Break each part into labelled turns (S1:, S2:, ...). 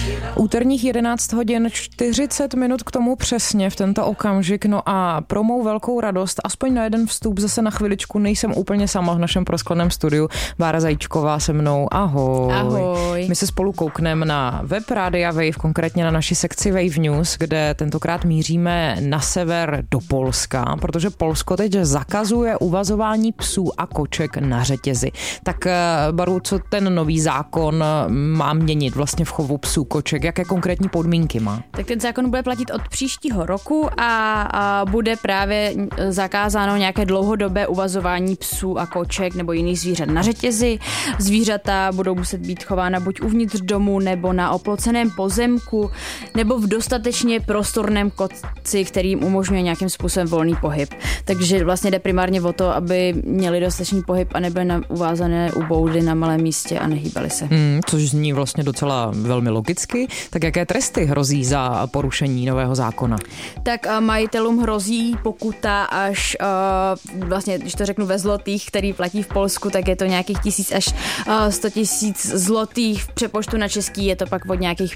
S1: Úterních 11 hodin 40 minut k tomu přesně v tento okamžik. No a pro mou velkou radost, aspoň na jeden vstup, zase na chviličku nejsem úplně sama v našem proskleném studiu. Bára Zajíčková se mnou. Ahoj.
S2: Ahoj.
S1: My se spolu koukneme na web Rádia Wave, konkrétně na naši sekci Wave News, kde tentokrát míříme na sever do Polska, protože Polsko teď zakazuje uvazování psů a koček na řetězy. Tak Baru, co ten nový zákon má měnit vlastně v chovu psů, koček? Jaké konkrétní podmínky má?
S2: Tak ten zákon bude platit od příštího roku a bude právě zakázáno nějaké dlouhodobé uvazování psů a koček nebo jiných zvířat na řetězi. Zvířata budou muset být chována buď uvnitř domu nebo na oploceném pozemku nebo v dostatečně prostorném koci, který jim umožňuje nějakým způsobem volný pohyb. Takže vlastně jde primárně o to, aby měli dostatečný pohyb a nebyly uvázané u boudy na malém místě a nehýbali se.
S1: Což zní vlastně docela velmi logicky. Tak jaké tresty hrozí za porušení nového zákona?
S2: Tak majitelům hrozí pokuta až vlastně, když to řeknu ve zlotých, který platí v Polsku, tak je to nějakých 1000 až 100 000 zlotých. V přepočtu na český je to pak od nějakých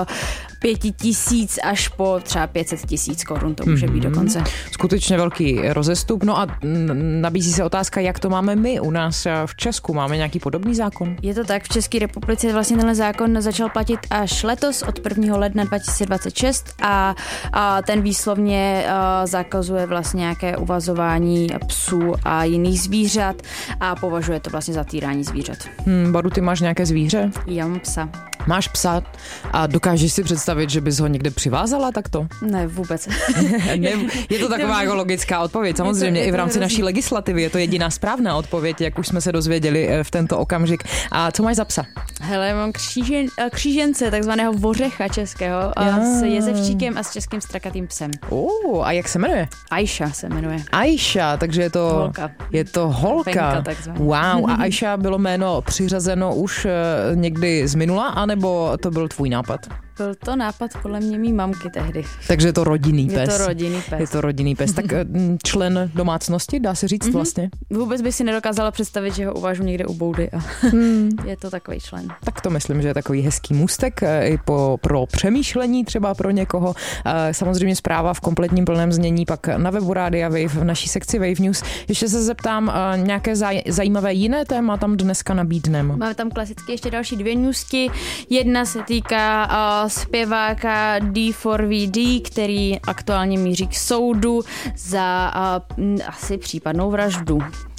S2: 5000 až po třeba 500 000 korun, to může být dokonce.
S1: Skutečně velký rozestup. No a nabízí se otázka, jak to máme my u nás v Česku. Máme nějaký podobný zákon?
S2: Je to tak, v České republice vlastně tenhle zákon začal platit až letos od 1. ledna 2026 a ten výslovně zakazuje vlastně nějaké uvazování psů a jiných zvířat a považuje to vlastně za týrání zvířat.
S1: Baru, ty máš nějaké zvíře?
S2: Já mám psa.
S1: Máš psa a dokážeš si představit, že bys ho někde přivázala takto?
S2: Ne, vůbec.
S1: Je to taková jako logická odpověď. Samozřejmě i v rámci naší legislativy je to jediná správná odpověď, jak už jsme se dozvěděli v tento okamžik. A co máš za psa?
S2: Hele, mám křížence, takzvaného vořecha českého, s jezevčíkem a s českým strakatým psem.
S1: A jak se jmenuje?
S2: Aisha se jmenuje.
S1: Aisha, takže je to holka. Je to holka. Wow, a Aisha bylo jméno přiřazeno už někdy z minula, anebo to byl tvůj nápad?
S2: Byl to nápad podle mě mý mamky tehdy.
S1: Takže je to rodinný pes.
S2: Je to rodinný pes.
S1: Je to rodinný pes. Tak člen domácnosti, dá se říct vlastně?
S2: Vůbec bych si nedokázala představit, že ho uvážu někde u boudy a je to takový člen.
S1: Tak to myslím, že je takový hezký můstek i pro přemýšlení třeba pro někoho. Samozřejmě zpráva v kompletním plném znění pak na webu Rádia Wave v naší sekci Wave News. Ještě se zeptám, nějaké zajímavé jiné téma tam dneska nabídneme.
S2: Máme tam klasicky ještě další 2 newsky. Jedna se týká zpěváka D4VD, který aktuálně míří k soudu za asi případnou vraždu.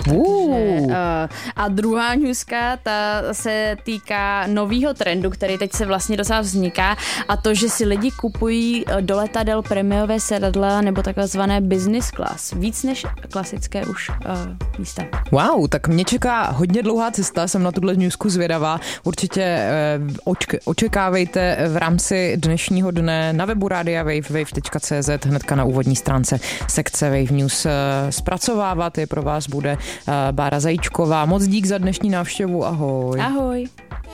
S2: A druhá newska, ta se týká novýho trendu, který teď se vlastně docela vzniká, a to, že si lidi kupují do letadel prémiové sedadla nebo takzvané business class. Víc než klasické už místa.
S1: Wow, tak mě čeká hodně dlouhá cesta, jsem na tuhle newsku zvědavá. Určitě očekávejte v rámci dnešního dne na webu Rádia Wave, wave.cz, hnedka na úvodní stránce sekce Wave News. Zpracovávat je pro vás bude Bára Zajíčková. Moc dík za dnešní návštěvu, ahoj.
S2: Ahoj.